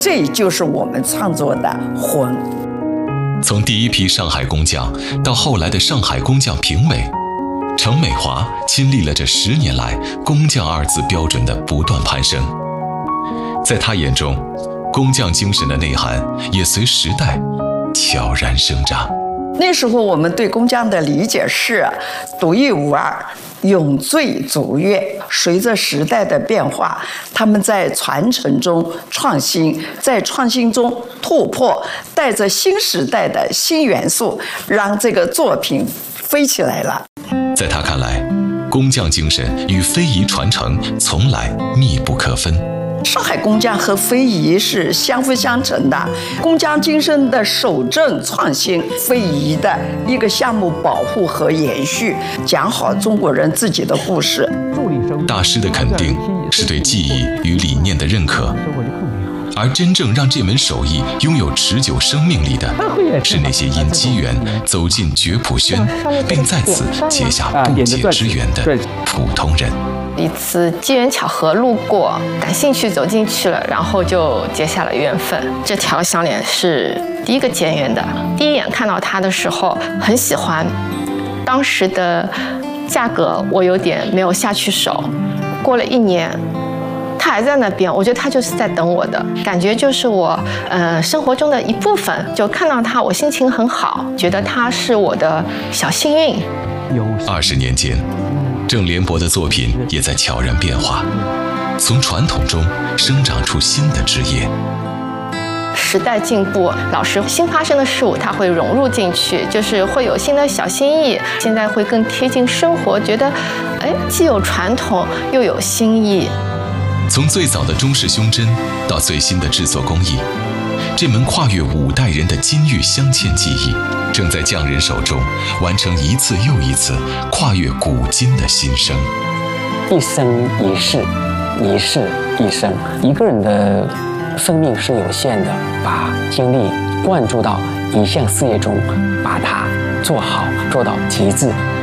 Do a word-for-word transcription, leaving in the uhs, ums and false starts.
这就是我们创作的魂。 从第一批上海工匠到后来的上海工匠评美，程美华亲历了这十年来工匠二字标准的不断攀升。在他眼中，工匠精神的内涵也随时代悄然生长。 那时候我们对工匠的理解是独一无二，永最卓越。随着时代的变化，他们在传承中创新，在创新中突破，带着新时代的新元素，让这个作品飞起来了。 在他看来，工匠精神与非遗传承从来密不可分。 上海工匠和非遗是相辅相成的，工匠精神的守正创新，非遗的一个项目保护和延续，讲好中国人自己的故事。 大师的肯定是对技艺与理念的认可，而真正让这门手艺拥有持久生命力的，是那些因机缘走进觉普轩，并在此结下不解之缘的普通人。 一次机缘巧合路过，感兴趣走进去了，然后就结下了缘分。这条项链是第一个结缘的，第一眼看到它的时候很喜欢，当时的价格我有点没有下去手。过了一年，它还在那边，我觉得它就是在等我的感觉，就是我呃生活中的一部分。就看到它，我心情很好，觉得它是我的小幸运。 二十年间，郑连伯的作品也在悄然变化，从传统中生长出新的枝叶。 时代进步，老是新发生的事物，它会融入进去，就是会有新的小新意。现在会更贴近生活，觉得，哎，既有传统又有新意。 从最早的中式胸针到最新的制作工艺，这门跨越五代人的金玉镶嵌技艺，正在匠人手中完成一次又一次跨越古今的新生。 一生一世，一世一生，一个人的生命是有限的，把精力灌注到一项事业中，把它做好，做到极致。